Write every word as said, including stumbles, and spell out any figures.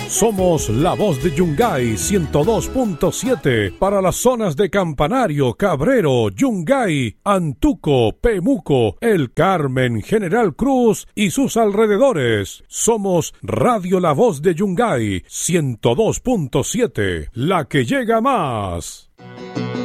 Somos la voz de Yungay ciento dos punto siete para las zonas de Campanario, Cabrero, Yungay, Antuco, Pemuco, El Carmen, General Cruz y sus alrededores. Somos Radio La Voz de Yungay ciento dos punto siete, la que llega más.